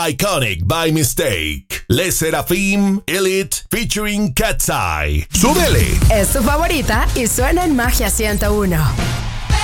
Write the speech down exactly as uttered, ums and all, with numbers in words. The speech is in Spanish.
Iconic by Mistake. Le Seraphim Elite featuring Cat's Eye. ¡Súbele! Es tu favorita y suena en Magia ciento uno.